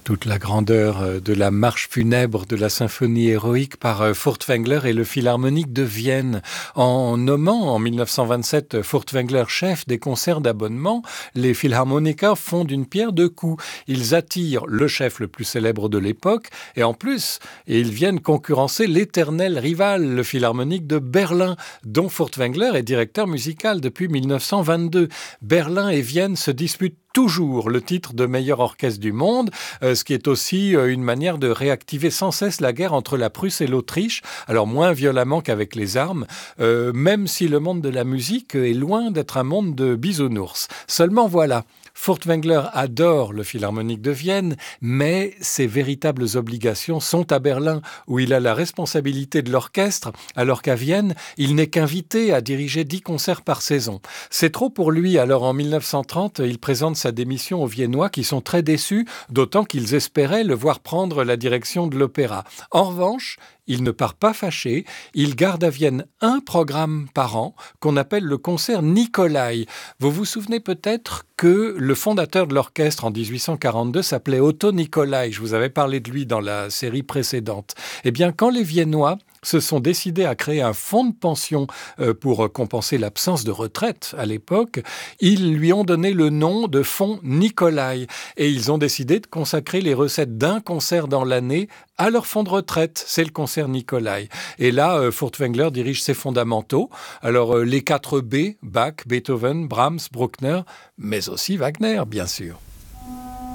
Toute la grandeur de la marche funèbre de la symphonie héroïque par Furtwängler et le Philharmonique de Vienne. En nommant en 1927 Furtwängler chef des concerts d'abonnement, les Philharmoniker font d'une pierre deux coups. Ils attirent le chef le plus célèbre de l'époque et en plus, ils viennent concurrencer l'éternel rival, le Philharmonique de Berlin, dont Furtwängler est directeur musical depuis 1922. Berlin et Vienne se disputent toujours le titre de meilleur orchestre du monde, ce qui est aussi une manière de réactiver sans cesse la guerre entre la Prusse et l'Autriche, alors moins violemment qu'avec les armes, même si le monde de la musique est loin d'être un monde de bisounours. Seulement voilà, Furtwängler adore le Philharmonique de Vienne, mais ses véritables obligations sont à Berlin, où il a la responsabilité de l'orchestre, alors qu'à Vienne, il n'est qu'invité à diriger 10 concerts par saison. C'est trop pour lui, alors en 1930, il présente sa démission aux Viennois qui sont très déçus, d'autant qu'ils espéraient le voir prendre la direction de l'opéra. En revanche, il ne part pas fâché, il garde à Vienne un programme par an qu'on appelle le concert Nicolai. Vous vous souvenez peut-être que le fondateur de l'orchestre en 1842 s'appelait Otto Nicolai. Je vous avais parlé de lui dans la série précédente. Eh bien, quand les Viennois se sont décidés à créer un fonds de pension pour compenser l'absence de retraite à l'époque, ils lui ont donné le nom de fonds Nicolai et ils ont décidé de consacrer les recettes d'un concert dans l'année à leur fonds de retraite. C'est le concert Nicolai. Et là, Furtwängler dirige ses fondamentaux. Alors, les 4 B, Bach, Beethoven, Brahms, Bruckner, mais aussi Wagner, bien sûr.